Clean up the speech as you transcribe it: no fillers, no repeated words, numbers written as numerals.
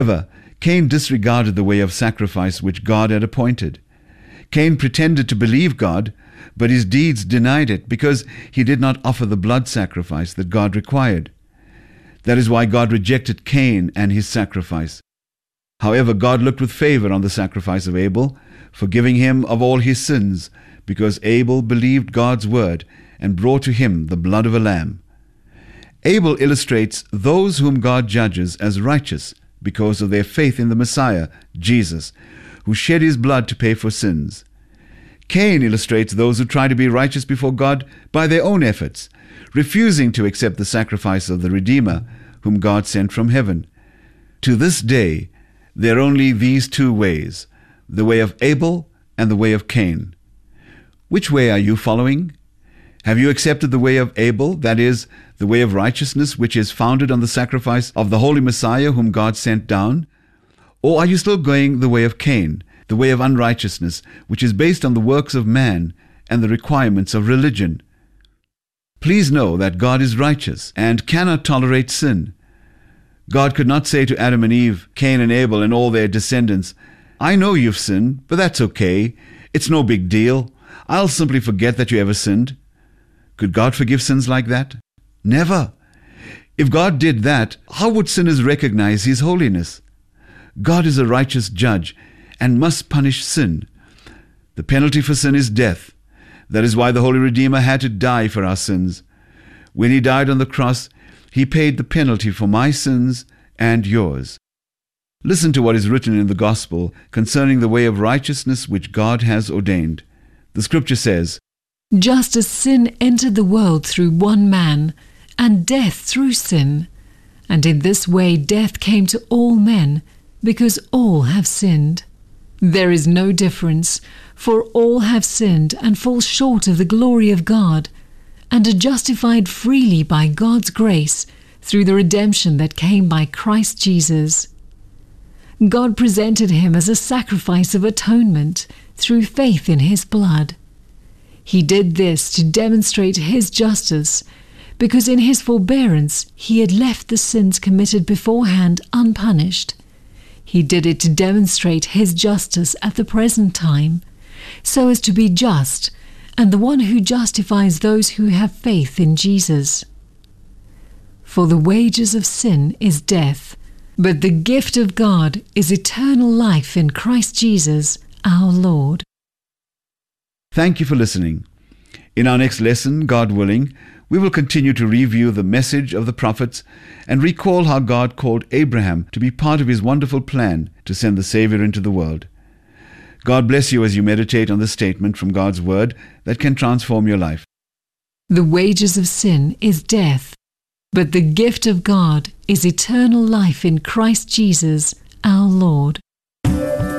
However, Cain disregarded the way of sacrifice which God had appointed. Cain pretended to believe God, but his deeds denied it because he did not offer the blood sacrifice that God required. That is why God rejected Cain and his sacrifice. However, God looked with favor on the sacrifice of Abel, forgiving him of all his sins, because Abel believed God's word and brought to him the blood of a lamb. Abel illustrates those whom God judges as righteous because of their faith in the Messiah, Jesus, who shed his blood to pay for sins. Cain illustrates those who try to be righteous before God by their own efforts, refusing to accept the sacrifice of the Redeemer, whom God sent from heaven. To this day, there are only these two ways, the way of Abel and the way of Cain. Which way are you following? Have you accepted the way of Abel, that is, the way of righteousness which is founded on the sacrifice of the Holy Messiah whom God sent down? Or are you still going the way of Cain, the way of unrighteousness, which is based on the works of man and the requirements of religion? Please know that God is righteous and cannot tolerate sin. God could not say to Adam and Eve, Cain and Abel and all their descendants, I know you've sinned, but that's okay. It's no big deal. I'll simply forget that you ever sinned. Could God forgive sins like that? Never. If God did that, how would sinners recognize His holiness? God is a righteous judge and must punish sin. The penalty for sin is death. That is why the Holy Redeemer had to die for our sins. When He died on the cross, He paid the penalty for my sins and yours. Listen to what is written in the Gospel concerning the way of righteousness which God has ordained. The Scripture says, Just as sin entered the world through one man, and death through sin, and in this way death came to all men, because all have sinned. There is no difference, for all have sinned and fall short of the glory of God, and are justified freely by God's grace through the redemption that came by Christ Jesus. God presented Him as a sacrifice of atonement through faith in His blood. He did this to demonstrate His justice, because in His forbearance He had left the sins committed beforehand unpunished. He did it to demonstrate His justice at the present time, so as to be just, and the one who justifies those who have faith in Jesus. For the wages of sin is death, but the gift of God is eternal life in Christ Jesus, our Lord. Thank you for listening. In our next lesson, God willing, we will continue to review the message of the prophets and recall how God called Abraham to be part of His wonderful plan to send the Savior into the world. God bless you as you meditate on the statement from God's Word that can transform your life. The wages of sin is death, but the gift of God is eternal life in Christ Jesus, our Lord.